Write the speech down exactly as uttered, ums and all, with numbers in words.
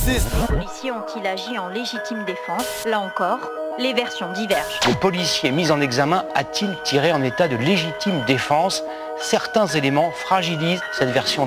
raciste. Les policiers ont-ils agi en légitime défense? Là encore, les versions divergent. Le policier mis en examen a-t-il tiré en état de légitime défense? Certains éléments fragilisent cette version.